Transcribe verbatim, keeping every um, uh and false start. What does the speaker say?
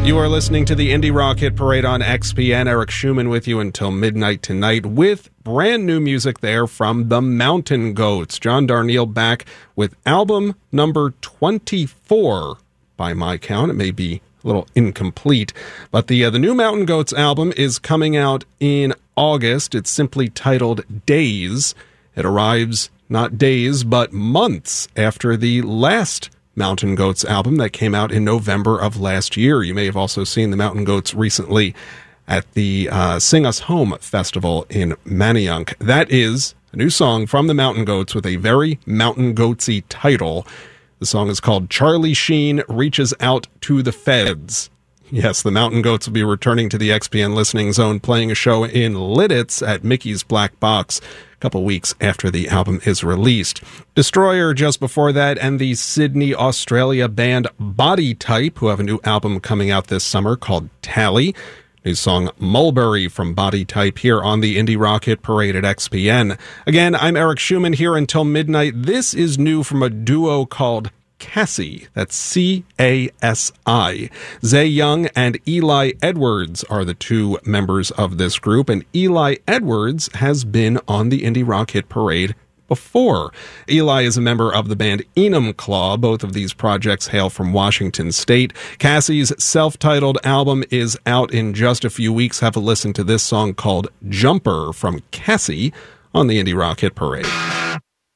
You are listening to the Indie Rock Hit Parade on X P N. Eric Schumann with you until midnight tonight with brand new music there from the Mountain Goats. John Darnielle back with album number twenty-four by my count. It may be a little incomplete, but the uh, the new Mountain Goats album is coming out in August. It's simply titled Days. It arrives not days, but months after the last Mountain Goats album that came out in November of last year. You may have also seen the Mountain Goats recently at the uh, Sing Us Home Festival in Manayunk. That is a new song from the Mountain Goats with a very Mountain Goatsy title. The song is called Charlie Sheen Reaches Out to the Feds. Yes, the Mountain Goats will be returning to the X P N Listening Zone, playing a show in Lidditz at Mickey's Black Box a couple weeks after the album is released. Destroyer just before that, and the Sydney, Australia band Body Type, who have a new album coming out this summer called Tally. New song Mulberry from Body Type here on the Indie Rock Hit Parade at X P N. Again, I'm Eric Schumann here until midnight. This is new from a duo called Cassie. That's C A S I. Zay Young and Eli Edwards are the two members of this group, and Eli Edwards has been on the Indie Rock Hit Parade before. Eli is a member of the band Enumclaw. Both of these projects hail from Washington State. Cassie's self-titled album is out in just a few weeks. Have a listen to this song called Jumper from Cassie on the Indie Rock Hit Parade.